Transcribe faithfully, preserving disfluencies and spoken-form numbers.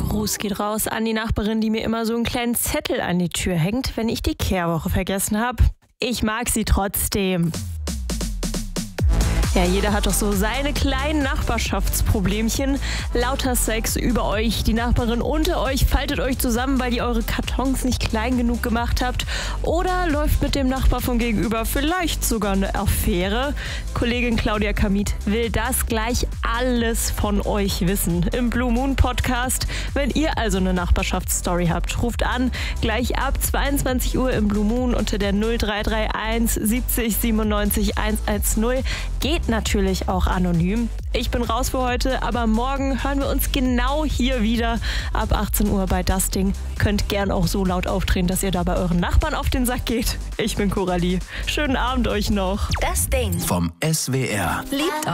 Gruß geht raus an die Nachbarin, die mir immer so einen kleinen Zettel an die Tür hängt, wenn ich die Kehrwoche vergessen habe. Ich mag sie trotzdem. Ja, jeder hat doch so seine kleinen Nachbarschaftsproblemchen. Lauter Sex über euch, die Nachbarin unter euch faltet euch zusammen, weil ihr eure Kartons nicht klein genug gemacht habt. Oder läuft mit dem Nachbar von gegenüber vielleicht sogar eine Affäre. Kollegin Claudia Kamit will das gleich alles von euch wissen im Blue Moon Podcast. Wenn ihr also eine Nachbarschaftsstory habt, ruft an, gleich ab zweiundzwanzig Uhr im Blue Moon unter der null drei drei eins siebzig siebenundneunzig hundertzehn. Geht natürlich auch anonym. Ich bin raus für heute, aber morgen hören wir uns genau hier wieder ab achtzehn Uhr bei Das Ding. Könnt gern auch so laut aufdrehen, dass ihr da bei euren Nachbarn auf den Sack geht. Ich bin Coralie. Schönen Abend euch noch. Das Ding vom S W R. liebt